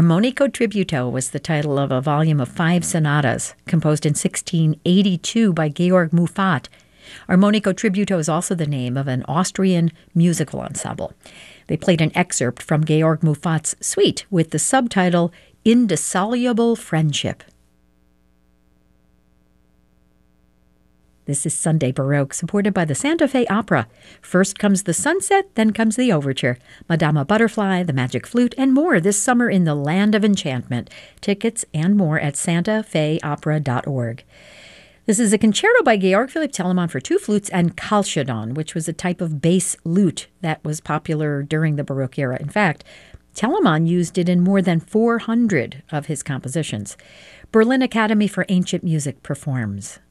Armonico Tributo was the title of a volume of 5 sonatas composed in 1682 by Georg Muffat. Armonico Tributo is also the name of an Austrian musical ensemble. They played an excerpt from Georg Muffat's suite with the subtitle Indissoluble Friendship. This is Sunday Baroque, supported by the Santa Fe Opera. First comes the sunset, then comes the overture. Madama Butterfly, the Magic Flute, and more this summer in the Land of Enchantment. Tickets and more at santafeopera.org. This is a concerto by Georg Philipp Telemann for 2 flutes and calcedon, which was a type of bass lute that was popular during the Baroque era. In fact, Telemann used it in more than 400 of his compositions. Berlin Academy for Ancient Music performs.